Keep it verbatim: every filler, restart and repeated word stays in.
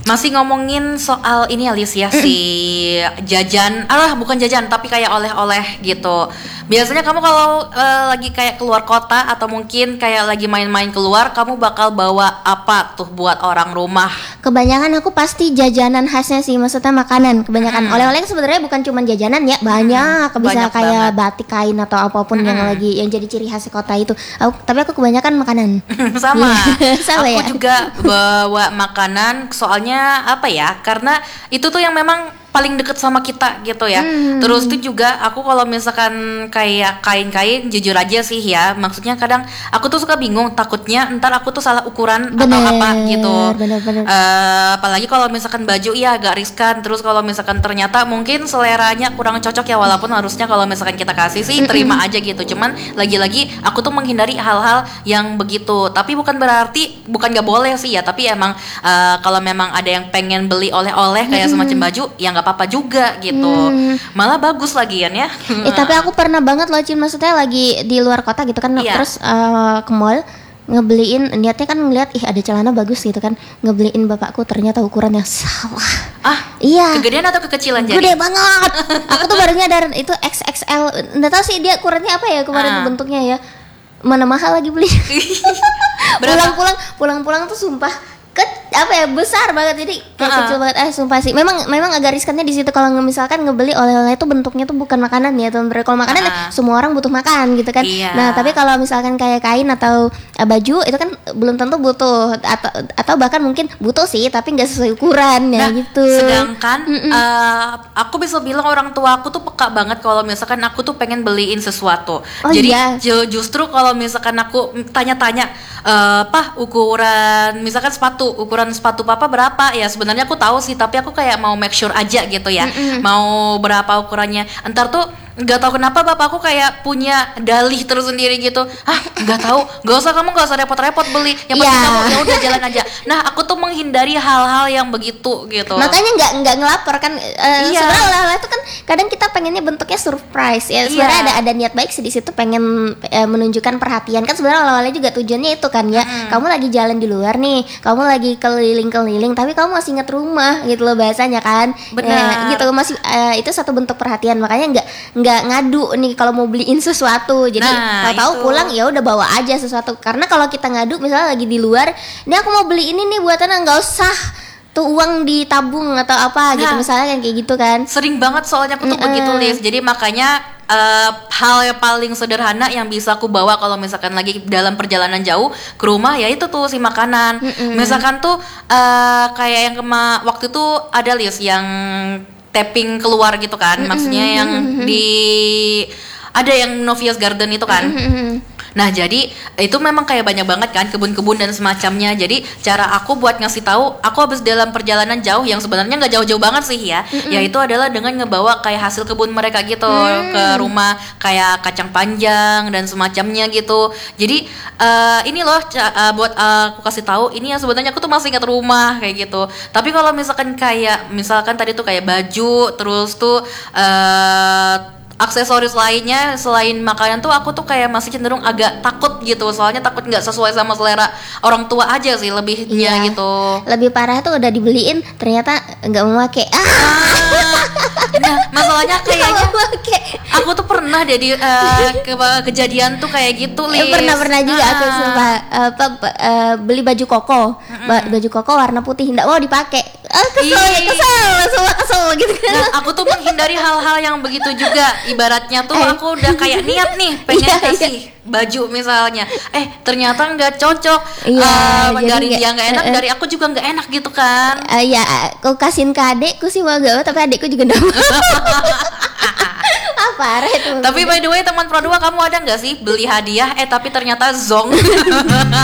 Masih ngomongin soal ini ya Lis ya, si jajan, alah bukan jajan tapi kayak oleh-oleh gitu. Biasanya kamu kalau uh, lagi kayak keluar kota atau mungkin kayak lagi main-main keluar, kamu bakal bawa apa tuh buat orang rumah? Kebanyakan aku pasti jajanan khasnya sih, maksudnya makanan. Kebanyakan hmm. oleh-oleh sebenarnya bukan cuma jajanan ya, banyak hmm, bisa banyak kayak banget. Batik, kain atau apapun hmm. yang lagi yang jadi ciri khas kota itu. Aku, tapi aku kebanyakan makanan. Sama. Sama aku ya? juga bawa makanan, soalnya apa ya? Karena itu tuh yang memang paling deket sama kita gitu ya. Hmm. Terus itu juga aku kalau misalkan kayak kain-kain, jujur aja sih ya, maksudnya kadang aku tuh suka bingung, takutnya ntar aku tuh salah ukuran bener, atau apa gitu. Bener, bener. Uh, apalagi kalau misalkan baju ya agak riskan. Terus kalau misalkan ternyata mungkin seleranya kurang cocok ya, walaupun harusnya kalau misalkan kita kasih sih terima aja gitu. Cuman lagi-lagi aku tuh menghindari hal-hal yang begitu. Tapi bukan berarti bukan gak boleh sih ya, tapi emang uh, kalau memang ada yang pengen beli oleh-oleh kayak semacam baju ya nggak apa-apa juga gitu. hmm. Malah bagus lagian ya. Eh tapi aku pernah banget loh Cin, maksudnya lagi di luar kota gitu kan, yeah. terus uh, ke mall ngebeliin, niatnya kan ngeliat ih ada celana bagus gitu kan, ngebeliin bapakku, ternyata ukurannya salah. Ah iya, kegedean atau kekecilan jadi? Gede banget. Aku tuh baru nyadar itu X X L, nggak tahu sih dia ukurannya apa ya kemarin, ah. bentuknya ya mana mahal lagi beli. pulang-pulang pulang-pulang tuh sumpah ke apa ya besar banget, jadi kayak uh-uh. kecil banget. Eh sumpah sih memang memang agak riskannya di situ kalau misalkan ngebeli oleh-oleh itu bentuknya tuh bukan makanan ya teman-teman. Kalau makanan uh-uh. semua orang butuh makan gitu kan. Iya. Nah tapi kalau misalkan kayak kain atau uh, baju itu kan belum tentu butuh, atau atau bahkan mungkin butuh sih tapi nggak sesuai ukuran ya, nah, gitu. Sedangkan uh, aku bisa bilang orang tua aku tuh peka banget kalau misalkan aku tuh pengen beliin sesuatu. Oh, jadi iya. justru kalau misalkan aku tanya-tanya uh, Pah ukuran misalkan sepatu, ukuran sepatu papa berapa ya, sebenarnya aku tahu sih tapi aku kayak mau make sure aja gitu ya. Mm-mm. Mau berapa ukurannya, entar tuh nggak tahu kenapa bapakku kayak punya dalih tersendiri gitu. Hah nggak tahu, nggak usah, kamu nggak usah repot-repot beli, yang penting yeah. kamu ya udah jalan aja. Nah aku tuh menghindari hal-hal yang begitu gitu, makanya nggak nggak ngelapor kan. uh, iya. Sebenarnya oleh-oleh itu kan kadang kita pengennya bentuknya surprise ya, sebenarnya iya. ada ada niat baik sih di situ, pengen eh, menunjukkan perhatian kan. Sebenarnya oleh-oleh juga tujuannya itu kan ya. hmm. Kamu lagi jalan di luar nih, kamu lagi keliling-keliling tapi kamu masih inget rumah gitu loh bahasanya kan. Benar. Ya, gitu masih uh, itu satu bentuk perhatian, makanya nggak nggak ngadu nih kalau mau beliin sesuatu. Jadi nah, tahu pulang ya udah bawa aja sesuatu, karena kalau kita ngadu misalnya lagi di luar, ini aku mau beli ini nih buatan, nggak usah tuh uang ditabung atau apa nah, gitu misalnya kayak gitu kan. Sering banget soalnya aku tuh mm-hmm. begitu Liz. Jadi makanya uh, hal yang paling sederhana yang bisa aku bawa kalau misalkan lagi dalam perjalanan jauh ke rumah ya itu tuh si makanan. Mm-hmm. Misalkan tuh uh, kayak yang kema waktu itu ada Liz yang tapping keluar gitu kan, mm-hmm. maksudnya yang di ada yang Novia's Garden itu kan. Mm-hmm. Nah jadi itu memang kayak banyak banget kan kebun-kebun dan semacamnya. Jadi cara aku buat ngasih tahu, aku habis dalam perjalanan jauh yang sebenarnya nggak jauh-jauh banget sih ya, mm-hmm. yaitu adalah dengan ngebawa kayak hasil kebun mereka gitu mm. ke rumah, kayak kacang panjang dan semacamnya gitu. Jadi uh, ini loh uh, buat uh, aku kasih tahu ini ya sebenarnya aku tuh masih ingat rumah kayak gitu. Tapi kalau misalkan kayak misalkan tadi tuh kayak baju, terus tuh uh, aksesoris lainnya selain makanan tuh aku tuh kayak masih cenderung agak takut gitu, soalnya takut nggak sesuai sama selera orang tua aja sih lebihnya iya. gitu. Lebih parah tuh udah dibeliin ternyata nggak mau pakai. Ah. Nah masalahnya kayaknya aku tuh pernah jadi uh, ke, kejadian tuh kayak gitu Liz. Eh, pernah pernah juga ah. aku sumpah uh, uh, beli baju koko, mm-hmm. baju koko warna putih nggak mau dipakai. Ah, kesel ya kesel, semua kesel gitu kan. Nah, aku tuh menghindari hal-hal yang begitu juga. Ibaratnya tuh eh. aku udah kayak niat nih pengen iya, kasih iya. baju misalnya, eh ternyata nggak cocok. Iya, uh, dari dia nggak enak, uh, dari aku juga nggak enak gitu kan. Uh, ya, aku kasihin ke adekku sih mau gak, tapi adekku juga nggak mau. Ah, parah itu. Tapi by the way teman Pro dua, kamu ada nggak sih beli hadiah eh tapi ternyata zong?